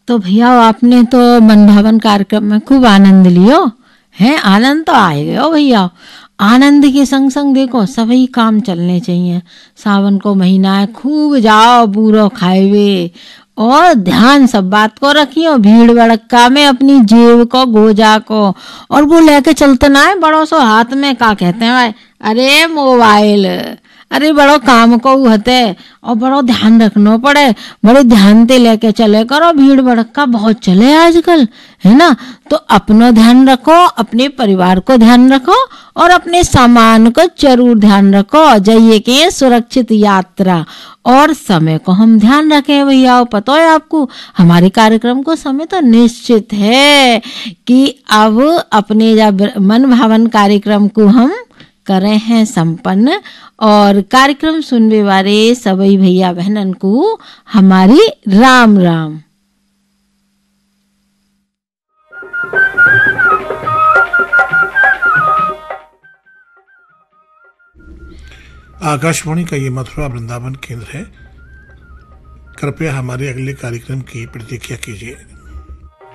तो भैया आपने तो मन भावन कार्यक्रम में खूब आनंद लियो है। आनंद तो आए गए भैया। आनंद के संग संग देखो सभी काम चलने चाहिए। सावन को महीना है, खूब जाओ पूरा खाए और ध्यान सब बात को रखियो। भीड़ भड़क्का में अपनी जेब को गोजा को और वो लेके चलते ना है बड़ो सो हाथ में का कहते हैं भाई, अरे मोबाइल, अरे बड़ो काम को हते और बड़ो ध्यान रखना पड़े। बड़े ध्यान से लेके चले करो, भीड़ भड़क्का बहुत चले आजकल है ना। तो अपना ध्यान रखो, अपने परिवार को ध्यान रखो और अपने सामान को जरूर ध्यान रखो। जाइए के सुरक्षित यात्रा और समय को हम ध्यान रखें भैया। पता है आपको हमारे कार्यक्रम को समय तो निश्चित है कि अब अपने जब मन भावन कार्यक्रम को हम करे हैं संपन्न। और कार्यक्रम सुनने वाले सभी भैया बहनन को हमारी राम राम। आकाशवाणी का ये मथुरा वृंदावन केंद्र है। कृपया हमारे अगले कार्यक्रम की प्रतीक्षा कीजिए।